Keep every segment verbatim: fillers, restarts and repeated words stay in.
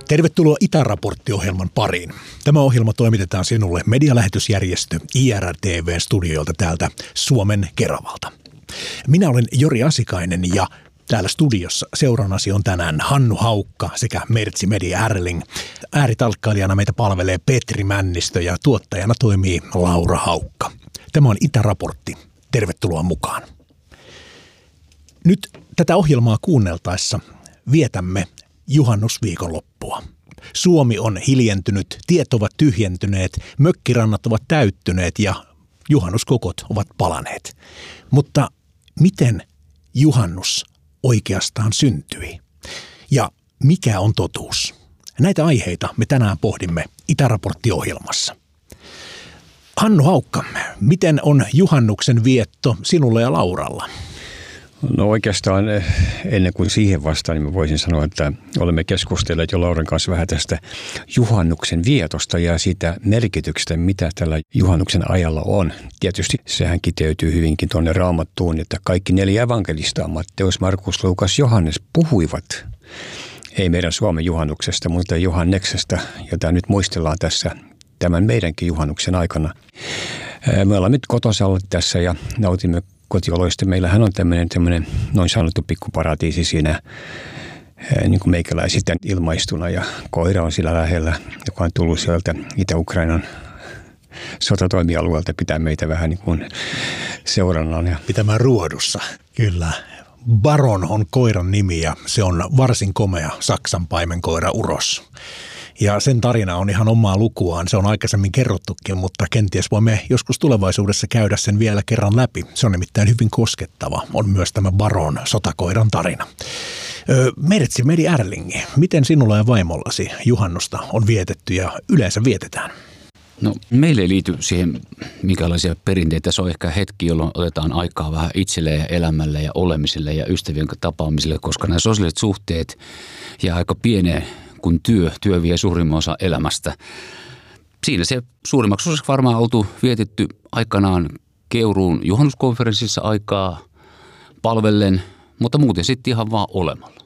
Tervetuloa Itäraportti-ohjelman pariin. Tämä ohjelma toimitetaan sinulle medialähetysjärjestö I R R T V-studioilta täältä Suomen Keravalta. Minä olen Jori Asikainen ja täällä studiossa seurannasi on tänään Hannu Haukka sekä Mertsi Media Erling. Ääritalkkailijana meitä palvelee Petri Männistö ja tuottajana toimii Laura Haukka. Tämä on Itäraportti. Tervetuloa mukaan. Nyt tätä ohjelmaa kuunneltaessa vietämme juhannusviikonloppua. Suomi on hiljentynyt, tiet ovat tyhjentyneet, mökkirannat ovat täyttyneet ja juhannuskokot ovat palaneet. Mutta miten juhannus oikeastaan syntyi? Ja mikä on totuus? Näitä aiheita me tänään pohdimme Itäraportti-ohjelmassa. Hannu Haukka, miten on juhannuksen vietto sinulla ja Lauralla? No oikeastaan ennen kuin siihen vastaan, niin mä voisin sanoa, että olemme keskustelleet jo Lauran kanssa vähän tästä juhannuksen vietosta ja siitä merkityksestä, mitä tällä juhannuksen ajalla on. Tietysti sehän kiteytyy hyvinkin tuonne Raamattuun, että kaikki neljä evankelistaa, Matteus, Markus, Luukas, Johannes, puhuivat, ei meidän Suomen juhannuksesta, mutta Johanneksesta, jota nyt muistellaan tässä tämän meidänkin juhannuksen aikana. Me ollaan nyt kotosalla tässä ja nautimme kotioloista. Meillähän on tämmöinen, tämmöinen noin sanottu pikkuparatiisi siinä niin kuin meikäläisistä ilmaistuna ja koira on sillä lähellä, joka on tullut sieltä Itä-Ukrainan sotatoimialueelta pitää meitä vähän niin kuin seurannaan. Ja pitämään ruodussa, kyllä. Baron on koiran nimi ja se on varsin komea Saksan paimenkoira uros. Ja sen tarina on ihan omaa lukuaan. Se on aikaisemmin kerrottukin, mutta kenties voimme joskus tulevaisuudessa käydä sen vielä kerran läpi. Se on nimittäin hyvin koskettava. On myös tämä Baron sotakoiran tarina. Öö, Mertsi Media Erling, miten sinulla ja vaimollasi juhannusta on vietetty ja yleensä vietetään? No meille ei liity siihen minkälaisia perinteitä. Se on ehkä hetki, jolloin otetaan aikaa vähän itselle ja elämälle ja olemiselle ja ystävien tapaamiselle, koska nämä sosiaaliset suhteet jää aika pieneen, kun työ, työ vie suurimman osa elämästä. Siinä se suurimmaksi osaksi varmaan oltu vietetty aikanaan Keuruun juhannuskonferenssissa aikaa palvellen, mutta muuten sitten ihan vaan olemalla.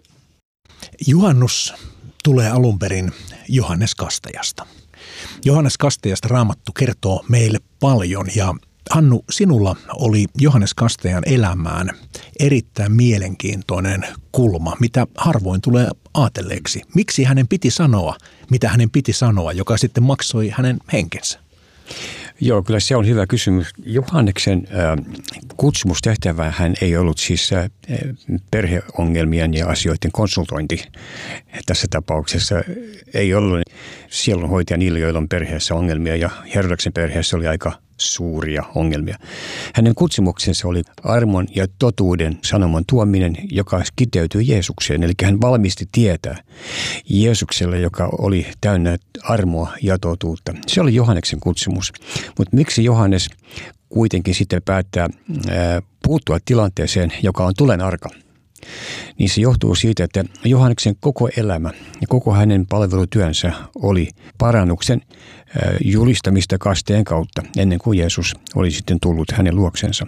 Juhannus tulee alun perin Johannes Kastajasta. Johannes Kastajasta Raamattu kertoo meille paljon ja Hannu, sinulla oli Johannes Kastajan elämään erittäin mielenkiintoinen kulma, mitä harvoin tulee ajatelleeksi. Miksi hänen piti sanoa, mitä hänen piti sanoa, joka sitten maksoi hänen henkensä? Joo, kyllä se on hyvä kysymys. Johanneksen äh, kutsumustehtävä hän ei ollut siis äh, perheongelmien ja asioiden konsultointi. Tässä tapauksessa ei ollut sielunhoitaja niille, joilla on perheessä ongelmia ja Herodeksen perheessä oli aika suuria ongelmia. Hänen kutsumuksensa oli armon ja totuuden sanoman tuominen, joka kiteytyi Jeesukseen. Eli hän valmisti tietää Jeesukselle, joka oli täynnä armoa ja totuutta. Se oli Johanneksen kutsumus. Mutta miksi Johannes kuitenkin sitten päättää ää, puuttua tilanteeseen, joka on tulen arka? Niin se johtuu siitä, että Johanneksen koko elämä ja koko hänen palvelutyönsä oli parannuksen julistamista kasteen kautta ennen kuin Jeesus oli sitten tullut hänen luoksensa.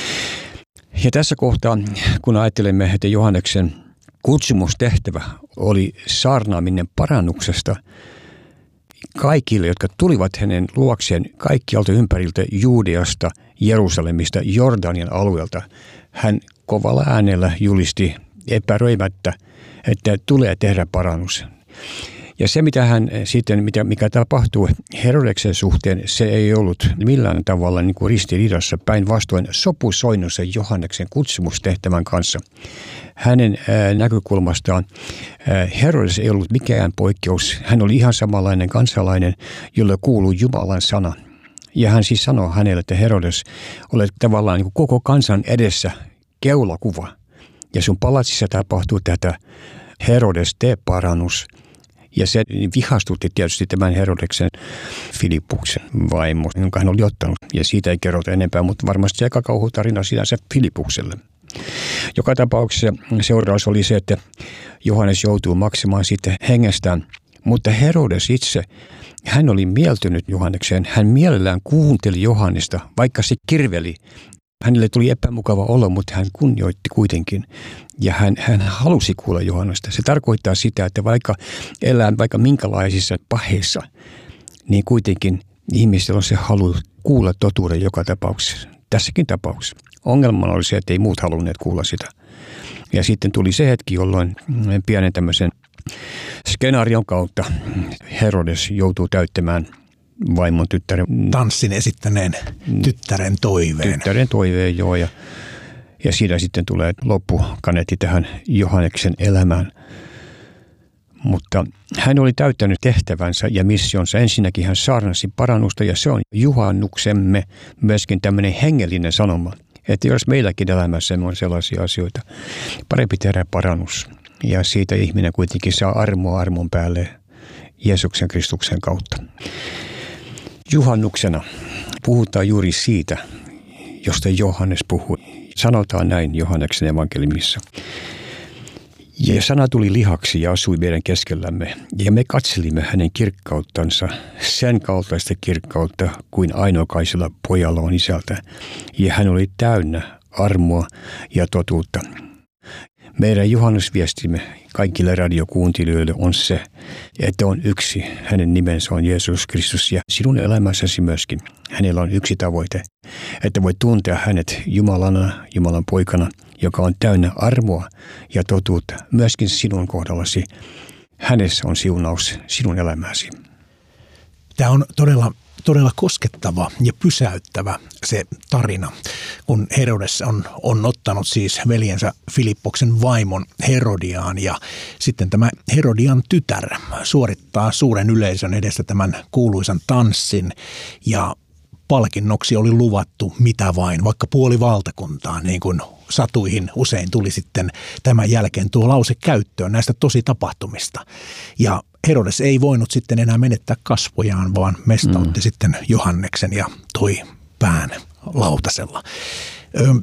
Ja tässä kohtaa, kun ajattelemme, että Johanneksen kutsumustehtävä oli saarnaaminen parannuksesta kaikille, jotka tulivat hänen luokseen kaikkialta ympäriltä Juudeasta, Jerusalemista, Jordanian alueelta, hän kovalla äänellä julisti epäröimättä, että tulee tehdä parannus. Ja se, mitä hän sitten, mikä tapahtuu Herodeksen suhteen, se ei ollut millään tavalla niin kuin ristiriidassa, päinvastoin sopusoinnussa Johanneksen kutsumustehtävän kanssa. Hänen ää, näkökulmastaan ää, Herodes ei ollut mikään poikkeus. Hän oli ihan samanlainen kansalainen, jolle kuuluu Jumalan sana. Ja hän siis sanoi hänelle, että Herodes, olet tavallaan niin kuin koko kansan edessä keulakuva. Ja sun palatsissa tapahtuu tätä Herodes, tee parannus. Ja se vihastutti tietysti tämän Herodeksen Filippuksen vaimo, jonka hän oli ottanut. Ja siitä ei kerrota enempää, mutta varmasti se aika kauhutarina sinänsä Filippukselle. Joka tapauksessa seuraus oli se, että Johannes joutuu maksamaan sitten hengestään. Mutta Herodes itse, hän oli mieltynyt Johannekseen. Hän mielellään kuunteli Johannesta, vaikka se kirveli Hänelle tuli epämukava olo, mutta hän kunnioitti kuitenkin ja hän, hän halusi kuulla Johannesta. Se tarkoittaa sitä, että vaikka elää vaikka minkälaisissa paheissa, niin kuitenkin ihmisillä on se halu kuulla totuuden joka tapauksessa. Tässäkin tapauksessa. Ongelmana oli se, että ei muut halunneet kuulla sitä. Ja sitten tuli se hetki, jolloin pienen tämmöisen skenaarion kautta Herodes joutuu täyttämään vaimon tyttären tanssin esittäneen tyttären toiveen. Tyttären toiveen, joo. Ja, ja siinä sitten tulee loppukaneetti tähän Johanneksen elämään. Mutta hän oli täyttänyt tehtävänsä ja missionsa. Ensinnäkin hän saarnasi parannusta ja se on juhannuksemme myöskin tämmöinen hengellinen sanoma. Että jos meilläkin elämässä on sellaisia asioita, parempi tehdä parannus. Ja siitä ihminen kuitenkin saa armoa armon päälle Jeesuksen Kristuksen kautta. Juhannuksena puhutaan juuri siitä, josta Johannes puhui. Sanotaan näin Johanneksen evankeliumissa. Ja sana tuli lihaksi ja asui meidän keskellämme, ja me katselimme hänen kirkkauttansa, sen kaltaista kirkkautta kuin ainokaisella pojalla on isältä, ja hän oli täynnä armoa ja totuutta. Meidän juhannusviestimme kaikille radiokuuntelijoille on se, että on yksi, hänen nimensä on Jeesus Kristus, ja sinun elämässäsi myöskin hänellä on yksi tavoite, että voit tuntea hänet Jumalana, Jumalan poikana, joka on täynnä armoa ja totuutta myöskin sinun kohdallasi. Hänessä on siunaus sinun elämäsi. Tämä on todella, todella koskettava ja pysäyttävä se tarina, kun Herodes on, on ottanut siis veljensä Filippoksen vaimon Herodiaan ja sitten tämä Herodian tytär suorittaa suuren yleisön edessä tämän kuuluisan tanssin ja palkinnoksi oli luvattu mitä vain, vaikka puoli valtakuntaa, niin kuin satuihin usein tuli sitten tämän jälkeen tuo lause käyttöön näistä tositapahtumista. Ja Herodes ei voinut sitten enää menettää kasvojaan, vaan mestautti mm. sitten Johanneksen ja toi pään lautasella. Ö,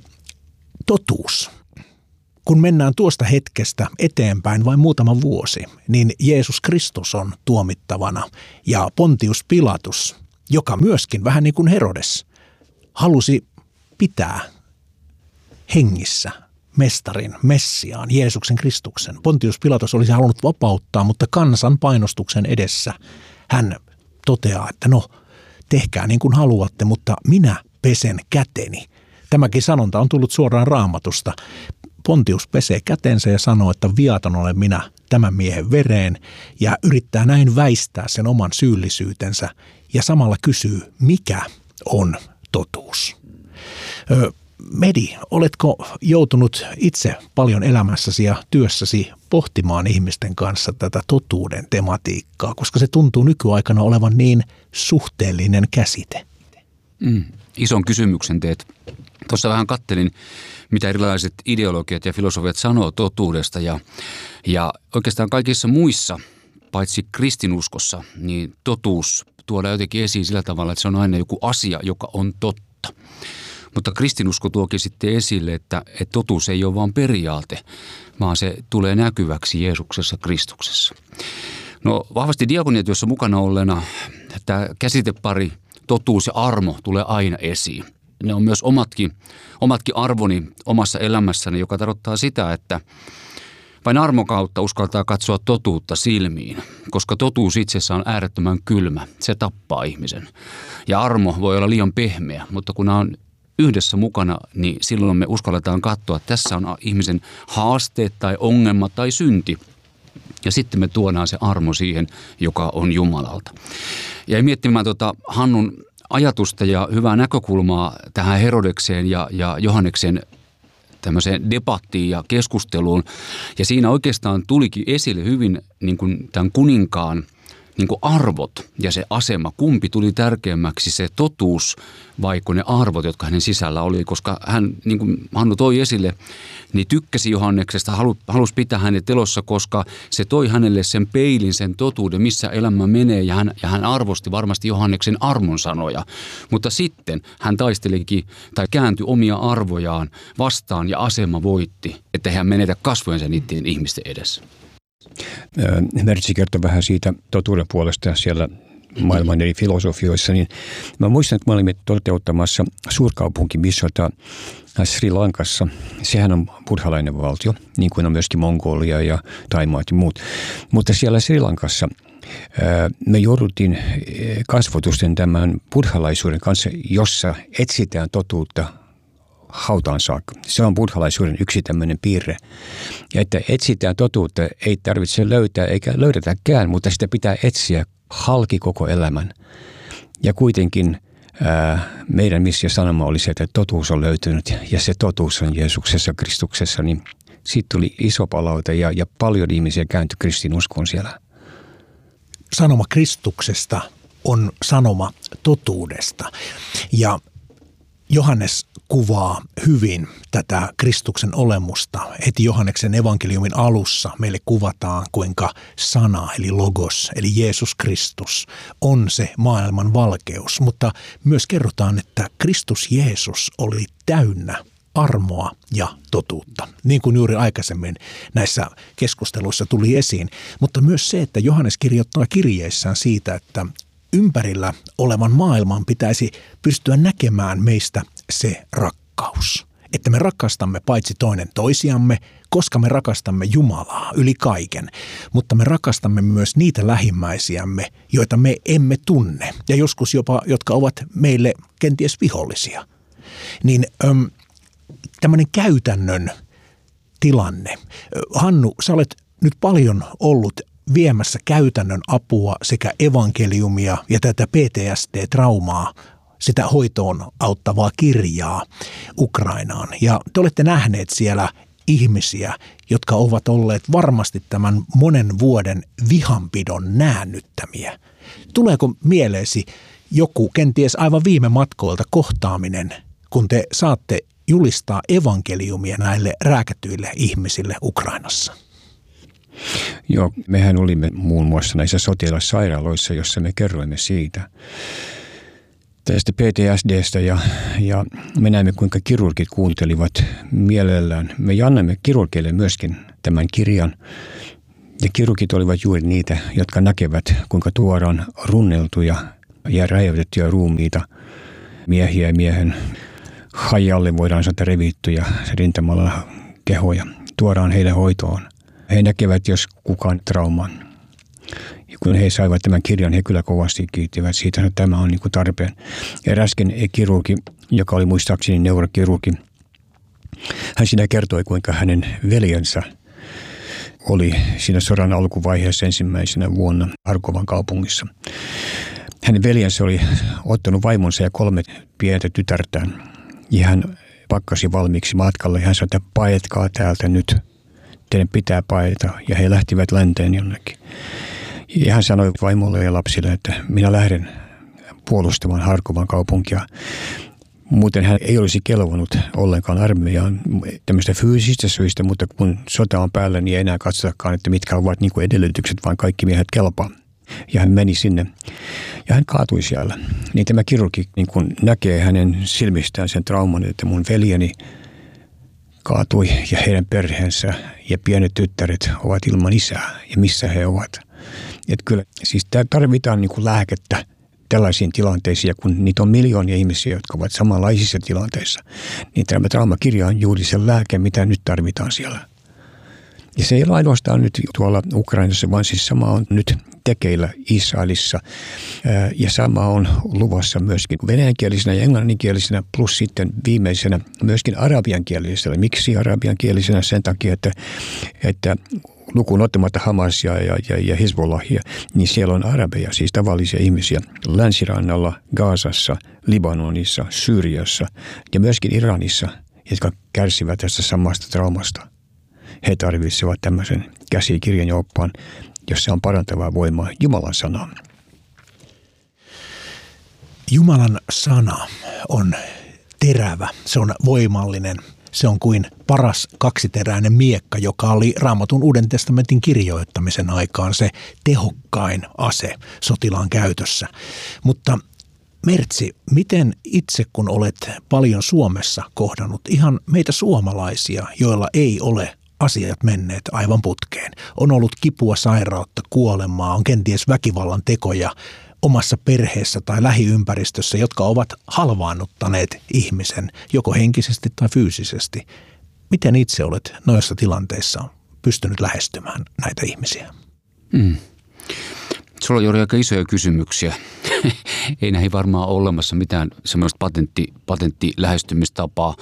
totuus. Kun mennään tuosta hetkestä eteenpäin vain muutama vuosi, niin Jeesus Kristus on tuomittavana ja Pontius Pilatus, joka myöskin vähän niin kuin Herodes halusi pitää hengissä mestarin, Messiaan, Jeesuksen Kristuksen. Pontius Pilatus olisi halunnut vapauttaa, mutta kansan painostuksen edessä hän toteaa, että no tehkää niin kuin haluatte, mutta minä pesen käteni. Tämäkin sanonta on tullut suoraan Raamatusta. Pontius pesee kätensä ja sanoo, että viaton olen minä tämän miehen vereen ja yrittää näin väistää sen oman syyllisyytensä ja samalla kysyy, mikä on totuus. Ö, Medi, oletko joutunut itse paljon elämässäsi ja työssäsi pohtimaan ihmisten kanssa tätä totuuden tematiikkaa, koska se tuntuu nykyaikana olevan niin suhteellinen käsite? Mm, ison kysymyksen teet. Tuossa vähän kattelin, mitä erilaiset ideologiat ja filosofiat sanoo totuudesta ja, ja oikeastaan kaikissa muissa, paitsi kristinuskossa, niin totuus tuodaan jotenkin esiin sillä tavalla, että se on aina joku asia, joka on totta. Mutta kristinusko tuokin sitten esille, että, että totuus ei ole vain periaate, vaan se tulee näkyväksi Jeesuksessa Kristuksessa. No vahvasti diakoniatyössä mukana olleena tämä käsitepari totuus ja armo tulee aina esiin. Ne on myös omatkin, omatkin arvoni omassa elämässäni, joka tarkoittaa sitä, että vain armon kautta uskaltaa katsoa totuutta silmiin, koska totuus itsessään on äärettömän kylmä. Se tappaa ihmisen. Ja armo voi olla liian pehmeä, mutta kun on yhdessä mukana, niin silloin me uskalletaan katsoa, että tässä on ihmisen haasteet tai ongelma tai synti. Ja sitten me tuodaan se armo siihen, joka on Jumalalta. Ja miettimään tuota Hannun ajatusta ja hyvää näkökulmaa tähän Herodekseen ja, ja Johanneksen tämmöiseen debattiin ja keskusteluun. Ja siinä oikeastaan tulikin esille hyvin niin kuin tämän kuninkaan niin kuin arvot ja se asema. Kumpi tuli tärkeämmäksi, se totuus vaiko ne arvot, jotka hänen sisällä oli. Koska hän, niin kuin Hannu toi esille, niin tykkäsi Johanneksesta, halusi pitää hänet elossa, koska se toi hänelle sen peilin, sen totuuden, missä elämä menee. Ja hän, ja hän arvosti varmasti Johanneksen armon sanoja. Mutta sitten hän taistelikin tai kääntyi omia arvojaan vastaan ja asema voitti, että hän menetä kasvojensa niiden ihmisten edessä. Mertsi kertoi vähän siitä totuuden puolesta siellä maailman eri filosofioissa, niin mä muistan, että me olimme toteuttamassa suurkaupunkimissiota Sri Lankassa. Sehän on buddhalainen valtio, niin kuin on myöskin Mongolia ja Thaimaat ja muut. Mutta siellä Sri Lankassa me jouduttiin kasvotusten tämän buddhalaisuuden kanssa, jossa etsitään totuutta hautaan saakka. Se on buddhalaisuuden yksi tämmöinen piirre. Ja että etsitään totuutta, ei tarvitse löytää eikä löydetäkään, mutta sitä pitää etsiä halki koko elämän. Ja kuitenkin ää, meidän missio sanoma oli se, että totuus on löytynyt ja se totuus on Jeesuksessa, Kristuksessa. Niin siitä tuli iso palaute ja, ja paljon ihmisiä kääntyi kristinuskoon siellä. Sanoma Kristuksesta on sanoma totuudesta. Ja Johannes kuvaa hyvin tätä Kristuksen olemusta. Heti Johanneksen evankeliumin alussa meille kuvataan, kuinka sana, eli logos, eli Jeesus Kristus, on se maailman valkeus. Mutta myös kerrotaan, että Kristus Jeesus oli täynnä armoa ja totuutta, niin kuin juuri aikaisemmin näissä keskusteluissa tuli esiin. Mutta myös se, että Johannes kirjoittaa kirjeissään siitä, että ympärillä olevan maailman pitäisi pystyä näkemään meistä se rakkaus. Että me rakastamme paitsi toinen toisiamme, koska me rakastamme Jumalaa yli kaiken, mutta me rakastamme myös niitä lähimmäisiämme, joita me emme tunne ja joskus jopa, jotka ovat meille kenties vihollisia. Niin äm, tämmöinen käytännön tilanne. Hannu, sä olet nyt paljon ollut viemässä käytännön apua sekä evankeliumia ja tätä P T S D-traumaa, sitä hoitoon auttavaa kirjaa Ukrainaan. Ja te olette nähneet siellä ihmisiä, jotka ovat olleet varmasti tämän monen vuoden vihanpidon näännyttämiä. Tuleeko mieleesi joku kenties aivan viime matkoilta kohtaaminen, kun te saatte julistaa evankeliumia näille rääkätyille ihmisille Ukrainassa? Joo, mehän olimme muun muassa näissä sotilassairaaloissa, jossa me kerroimme siitä, tästä P T S D:stä ja, ja me näemme, kuinka kirurgit kuuntelivat mielellään. Me annamme kirurgeille myöskin tämän kirjan ja kirurgit olivat juuri niitä, jotka näkevät, kuinka tuodaan runneltuja ja räjäytettyjä ruumiita miehiä ja miehen hajalle voidaan sanoa revittyjä rintamalla kehoja. Tuodaan heille hoitoon. He näkevät, jos kukaan trauman. Ja kun he saivat tämän kirjan, he kyllä kovasti kiittivät siitä, että tämä on niin kuin tarpeen. Eräskin kirurgi, joka oli muistaakseni neurokirurgi, hän siinä kertoi, kuinka hänen veljensä oli siinä sodan alkuvaiheessa ensimmäisenä vuonna Harkovan kaupungissa. Hänen veljensä oli ottanut vaimonsa ja kolme pientä tytärtään. Ja hän pakkasi valmiiksi matkalle. Hän sanoi, että paetkaa täältä nyt. Teidän pitää paeta. Ja he lähtivät länteen jonnekin. Ja hän sanoi vaimolle ja lapsille, että minä lähden puolustamaan Harkovan kaupunkia. Muuten hän ei olisi kelvannut ollenkaan armeijaan tämmöistä fyysistä syistä, mutta kun sota on päällä, niin ei enää katsotakaan, että mitkä ovat niin kuin edellytykset, vaan kaikki miehet kelpaa. Ja hän meni sinne ja hän kaatui siellä. Niin tämä kirurgi niin kun näkee hänen silmistään sen trauman, että mun veljeni kaatui ja heidän perheensä ja pienet tyttäret ovat ilman isää ja missä he ovat. Että kyllä siis tarvitaan niin kuin lääkettä tällaisiin tilanteisiin, ja kun niitä on miljoonia ihmisiä, jotka ovat samanlaisissa tilanteissa, niin tämä traumakirja on juuri se lääke, mitä nyt tarvitaan siellä. Ja se ei ole ainoastaan nyt tuolla Ukrainassa, vaan siis sama on nyt tekeillä Israelissa. Ja sama on luvassa myöskin venäjänkielisenä ja englanninkielisenä, plus sitten viimeisenä myöskin arabiankielisellä. Miksi arabiankielisenä? Sen takia, että, että lukuun ottamatta Hamasia ja, ja, ja Hezbollahia, niin siellä on arabeja, siis tavallisia ihmisiä länsirannalla, Gazassa, Libanonissa, Syyriassa ja myöskin Iranissa, jotka kärsivät tästä samasta traumasta. He tarvitsevat tämmöisen käsikirjan ja oppaan, jossa on parantavaa voimaa Jumalan sanaan. Jumalan sana on terävä, se on voimallinen. Se on kuin paras kaksiteräinen miekka, joka oli Raamatun Uuden testamentin kirjoittamisen aikaan se tehokkain ase sotilaan käytössä. Mutta Mertsi, miten itse kun olet paljon Suomessa kohdannut ihan meitä suomalaisia, joilla ei ole asiat menneet aivan putkeen. On ollut kipua, sairautta, kuolemaa, on kenties väkivallan tekoja omassa perheessä tai lähiympäristössä, jotka ovat halvaannuttaneet ihmisen, joko henkisesti tai fyysisesti. Miten itse olet noissa tilanteissa pystynyt lähestymään näitä ihmisiä? Mm. Sulla on Jori aika isoja kysymyksiä. Ei näihin varmaan ole olemassa mitään semmoista patentti, patenttilähestymistapaa.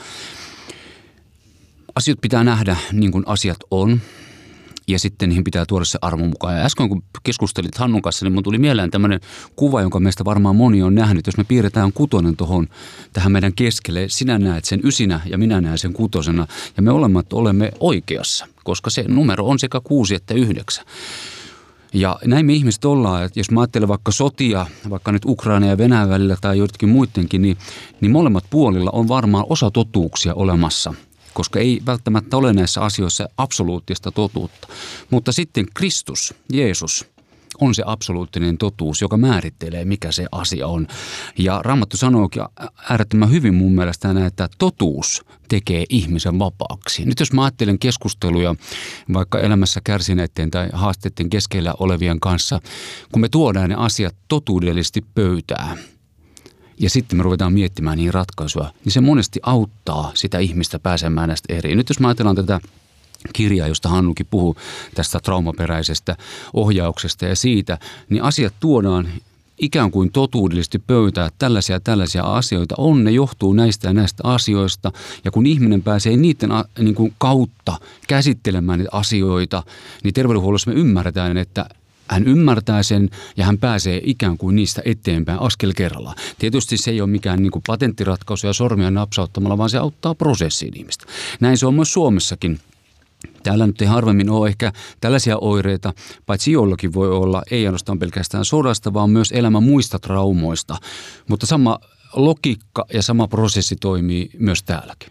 Asiat pitää nähdä niin kuin asiat on. Ja sitten niihin pitää tuoda se armo mukaan. Ja äsken kun keskustelit Hannun kanssa, niin mun tuli mieleen tämmöinen kuva, jonka meistä varmaan moni on nähnyt. Jos me piirretään kutonen tuohon tähän meidän keskelle, sinä näet sen ysinä ja minä näen sen kutosena. Ja me olemat olemme oikeassa, koska se numero on sekä kuusi että yhdeksän. Ja näin me ihmiset ollaan, että jos mä ajattelen vaikka sotia, vaikka nyt Ukraina ja Venäjän välillä tai joitakin muidenkin, niin, niin molemmat puolilla on varmaan osa totuuksia olemassa. Koska ei välttämättä ole näissä asioissa absoluuttista totuutta. Mutta sitten Kristus, Jeesus, on se absoluuttinen totuus, joka määrittelee, mikä se asia on. Ja Raamattu sanookin äärettömän hyvin mun mielestä näin, että totuus tekee ihmisen vapaaksi. Nyt jos mä ajattelen keskusteluja vaikka elämässä kärsineiden tai haasteiden keskellä olevien kanssa, kun me tuodaan ne asiat totuudellisesti pöytään, ja sitten me ruvetaan miettimään niihin ratkaisuja, niin se monesti auttaa sitä ihmistä pääsemään näistä eri. Nyt jos me ajatellaan tätä kirjaa, josta Hannukin puhuu, tästä traumaperäisestä ohjauksesta ja siitä, niin asiat tuodaan ikään kuin totuudellisesti pöytään, tällaisia ja tällaisia asioita on, ne johtuu näistä ja näistä asioista. Ja kun ihminen pääsee niiden niin kuin kautta käsittelemään niitä asioita, niin terveydenhuollossa me ymmärretään, että hän ymmärtää sen ja hän pääsee ikään kuin niistä eteenpäin askel kerrallaan. Tietysti se ei ole mikään niin kuin patenttiratkaisu ja sormia napsauttamalla, vaan se auttaa prosessiin ihmistä. Näin se on myös Suomessakin. Täällä nyt ei harvemmin ole ehkä tällaisia oireita, paitsi jollakin voi olla, ei ainoastaan pelkästään sodasta, vaan myös elämän muista traumoista. Mutta sama logiikka ja sama prosessi toimii myös täälläkin.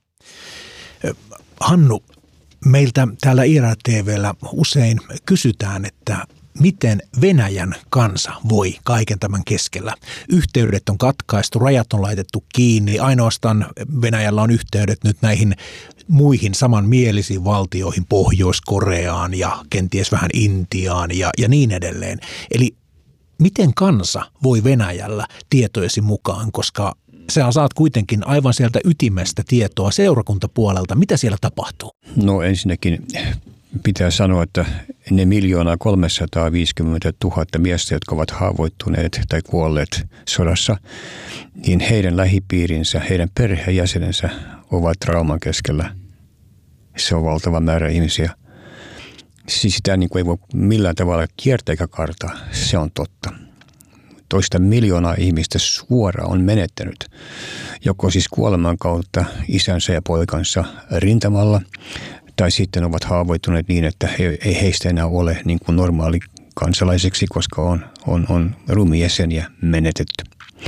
Hannu, meiltä täällä I R T V:llä usein kysytään, että miten Venäjän kansa voi kaiken tämän keskellä. Yhteydet on katkaistu, rajat on laitettu kiinni, ainoastaan Venäjällä on yhteydet nyt näihin muihin samanmielisiin valtioihin, Pohjois-Koreaan ja kenties vähän Intiaan ja, ja niin edelleen. Eli miten kansa voi Venäjällä tietojesi mukaan, koska sä saat kuitenkin aivan sieltä ytimestä tietoa seurakuntapuolelta. Mitä siellä tapahtuu? No ensinnäkin pitää sanoa, että ne miljoonaa kolmesataaviisikymmentätuhatta miestä, jotka ovat haavoittuneet tai kuolleet sodassa, niin heidän lähipiirinsä, heidän perheenjäsenensä ovat trauman keskellä. Se on valtava määrä ihmisiä. Siis sitä niin kuin ei voi millään tavalla kiertää eikä kartaa. Se on totta. Toista miljoonaa ihmistä suoraan on menettänyt, joko siis kuoleman kautta isänsä ja poikansa rintamalla, tai sitten ovat haavoittuneet niin, että he, ei heistä enää ole niin kuin normaali kansalaiseksi, koska on, on, on ruumiinjäseniä menetetty.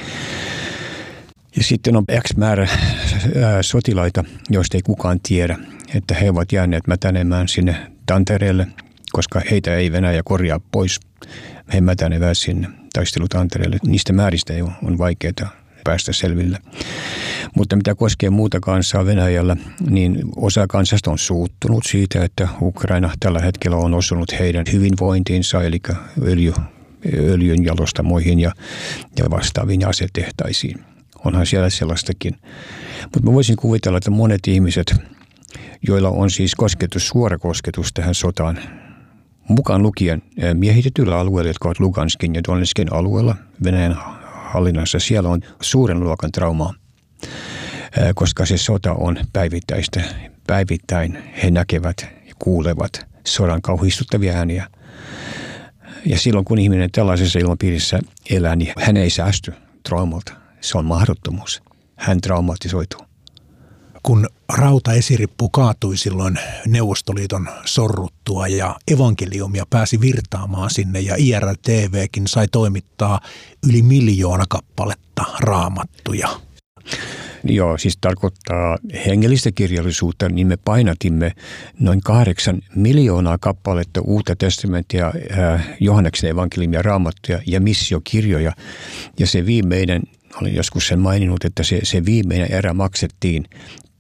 Ja sitten on X määrä ää, sotilaita, joista ei kukaan tiedä, että he ovat jääneet mätänemään sinne Tantereelle, koska heitä ei Venäjä korjaa pois. He mätänevät sinne taistelutantereelle. Niistä määristä ei ole, on vaikeaa päästä selville. Mutta mitä koskee muuta kansaa Venäjällä, niin osa kansasta on suuttunut siitä, että Ukraina tällä hetkellä on osunut heidän hyvinvointiinsa, eli öljy, öljyn jalostamoihin ja, ja vastaaviin asetehtaisiin. Onhan siellä sellaistakin. Mutta mä voisin kuvitella, että monet ihmiset, joilla on siis kosketus, suora kosketus tähän sotaan, mukaan lukien miehitetyllä alueella, jotka ovat Luganskin ja Donetskin alueella Venäjän hallinnassa, siellä on suuren luokan traumaa, koska se sota on päivittäistä. Päivittäin he näkevät ja kuulevat sodan kauhistuttavia ääniä. Ja silloin kun ihminen tällaisessa ilmapiirissä elää, niin hän ei säästy traumalta. Se on mahdottomuus. Hän traumatisoituu. Kun rautaesirippu kaatui silloin Neuvostoliiton sorruttua ja evankeliumia pääsi virtaamaan sinne ja I R T V:kin sai toimittaa yli miljoona kappaletta raamattuja. Joo, siis tarkoittaa hengellistä kirjallisuutta, niin me painatimme noin kahdeksan miljoonaa kappaletta Uutta testamenttia, äh, Johanneksen evankeliumia, raamattuja ja missiokirjoja. Ja se viimeinen, olen joskus sen maininnut, että se, se viimeinen erä maksettiin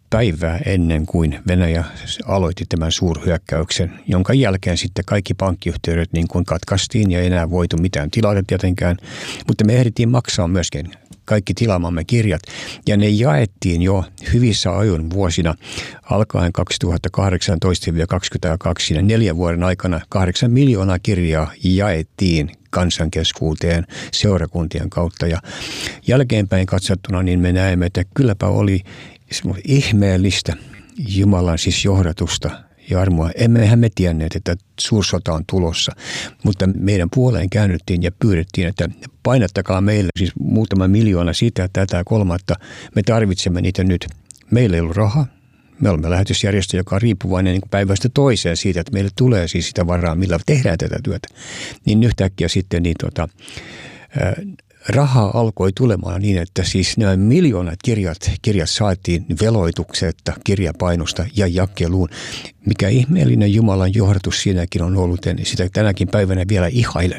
päivää ennen kuin Venäjä aloitti tämän suurhyökkäyksen, jonka jälkeen sitten kaikki pankkiyhteydet niin kuin katkaistiin ja ei enää voitu mitään tilata tietenkään, mutta me ehdittiin maksaa myöskin kaikki tilaamamme kirjat ja ne jaettiin jo hyvissä ajoin vuosina alkaen kaksituhattakahdeksantoista kaksikymmentäkaksi ja neljän vuoden aikana kahdeksan miljoonaa kirjaa jaettiin kansankeskuuteen seurakuntien kautta ja jälkeenpäin katsottuna niin me näemme, että kylläpä oli ihmeellistä Jumalan siis johdatusta ja armoa. Emmehän me tienneet, että suursota on tulossa, mutta meidän puoleen käännyttiin ja pyydettiin, että painattakaa meille siis muutama miljoona sitä, tätä kolmatta. Me tarvitsemme niitä nyt. Meillä ei ollut rahaa. Me olemme lähetysjärjestö, joka on riippuvainen niin päivästä toiseen siitä, että meille tulee siis sitä varaa, millä tehdään tätä työtä. Niin yhtäkkiä sitten niin tota, rahaa alkoi tulemaan niin, että siis nämä miljoonat kirjat, kirjat saatiin veloituksetta, kirjapainosta ja jakeluun. Mikä ihmeellinen Jumalan johdatus siinäkin on ollut, niin sitä tänäkin päivänä vielä ihailen.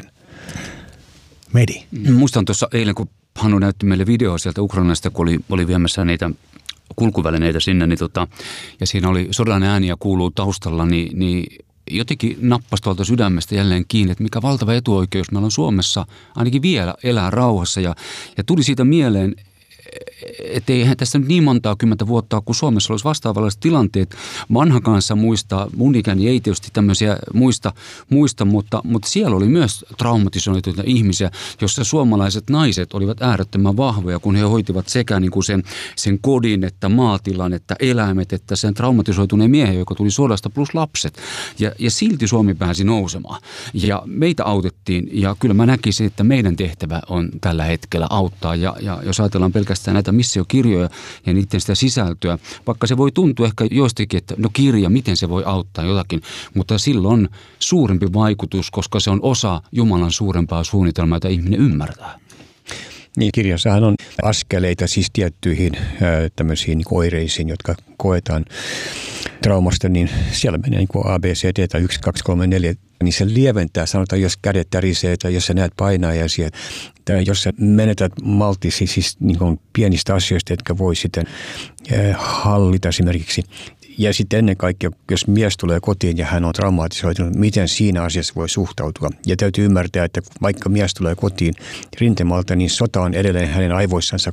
Medi. Muistan tuossa eilen, kun Hannu näytti meille videoa sieltä Ukrainasta, kun oli, oli viemässä niitä kulkuvälineitä sinne, niin tota, ja siinä oli sodan ääniä kuuluu taustalla, niin, niin jotenkin nappasi tuolta sydämestä jälleen kiinni, että mikä valtava etuoikeus meillä on Suomessa ainakin vielä elää rauhassa. Ja, ja tuli siitä mieleen, että eihän tässä nyt niin montaa kymmentä vuotta, kun Suomessa olisi vastaavalliset tilanteet. Vanha kanssa muistaa, mun ikäni ei tietysti tämmöisiä muista, muista mutta, mutta siellä oli myös traumatisoituneita ihmisiä, jossa suomalaiset naiset olivat äärettömän vahvoja, kun he hoitivat sekä niin kuin sen, sen kodin, että maatilan, että eläimet, että sen traumatisoituneen miehen, joka tuli sodasta, plus lapset. Ja, ja silti Suomi pääsi nousemaan. Ja meitä autettiin, ja kyllä mä näkisin, että meidän tehtävä on tällä hetkellä auttaa, ja, ja jos ajatellaan pelkästään näitä missiokirjoja ja niiden sitä sisältöä, vaikka se voi tuntua ehkä joistakin, että no kirja, miten se voi auttaa jotakin, mutta silloin on suurempi vaikutus, koska se on osa Jumalan suurempaa suunnitelmaa, jota ihminen ymmärtää. Niin, kirjassahan on askeleita siis tiettyihin ää, tämmöisiin niin oireisiin, jotka koetaan traumasta, niin siellä menee niin kuin A, B, C, D tai yksi, kaksi, kolme, neljä, niin se lieventää, sanotaan, jos kädet tärisee tai jos sä näet painajaisia, tai jos sä menetät maltisi siis niin kuin pienistä asioista, jotka voi sitten ää, hallita esimerkiksi. Ja sitten ennen kaikkea, jos mies tulee kotiin ja hän on traumatisoitunut, miten siinä asiassa voi suhtautua. Ja täytyy ymmärtää, että vaikka mies tulee kotiin rintemalta, niin sota on edelleen hänen aivoissansa